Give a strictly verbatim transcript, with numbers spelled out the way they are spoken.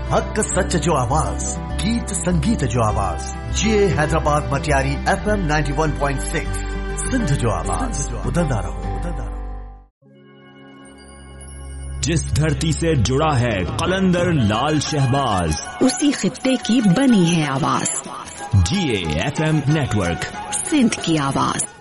हक सच जो आवाज, गीत संगीत जो आवाज, ये Hyderabad Matiari F M ninety one point six, Sindh जो आवाज, उतरदा रहो, उतरदा रहो। जिस धरती से जुड़ा है कलंदर लाल शहबाज, उसी खित्ते की बनी है आवाज। जी A F M network, Sindh की आवाज।